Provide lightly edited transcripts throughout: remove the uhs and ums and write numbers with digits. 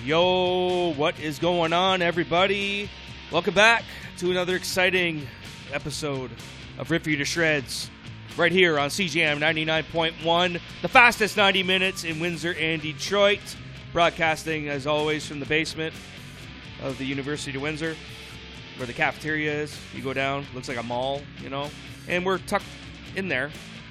Yo, what is going on, everybody? Welcome back to another exciting episode of Rip You to Shreds, right here on CJAM 99.1, the fastest 90 minutes in Windsor and Detroit, broadcasting, as always, from the basement of the University of Windsor, where the cafeteria is. You go down, looks like a mall, you know, and we're tucked in there.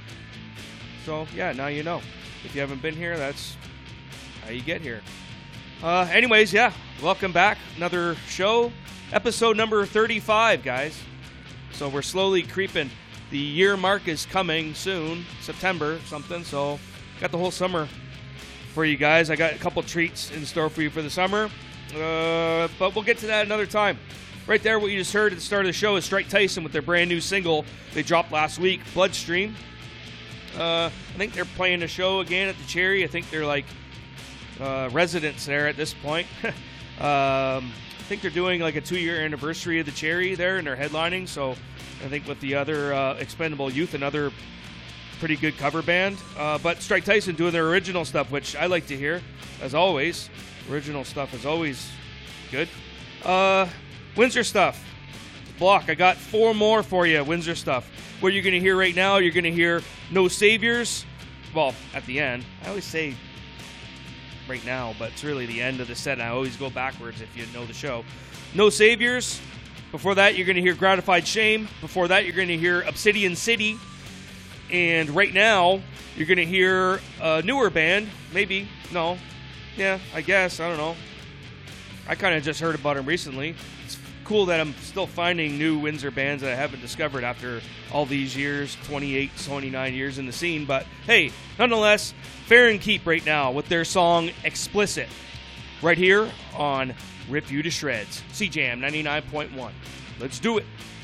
So, yeah, now you know. If you haven't been here, that's how you get here. Anyways, yeah, welcome back. Another show, episode number 35, guys. So we're slowly creeping. The year mark is coming soon, September something, so got the whole summer for you guys. I got a couple treats in store for you for the summer, but we'll get to that another time. Right there, what you just heard at the start of the show is Strike Tyson with their brand new single they dropped last week, Bloodstream. I think they're playing a show again at the Cherry. I think they're like residents there at this point. I think they're doing like a 2-year anniversary of the Cherry there, and they're headlining. So I think with the other Expendable Youth, another pretty good cover band. But Strike Tyson doing their original stuff, which I like to hear, as always. Original stuff is always good. Windsor stuff. Block. I got 4 more for you, Windsor stuff. What you're going to hear right now, you're going to hear No Saviors. Well, at the end. I always say right now, but it's really the end of the set, and I always go backwards if you know the show. No Saviors. Before that, you're going to hear Gratified Shame. Before that, you're going to hear Obsidian City. And right now, you're going to hear a newer band. Maybe. No. Yeah, I guess. I don't know. I kind of just heard about them recently. It's cool that I'm still finding new Windsor bands that I haven't discovered after all these years, 28, 29 years in the scene. But hey, nonetheless, Fair and Keep right now with their song Explicit, right here on Rip You to Shreds, CJAM 99.1. Let's do it.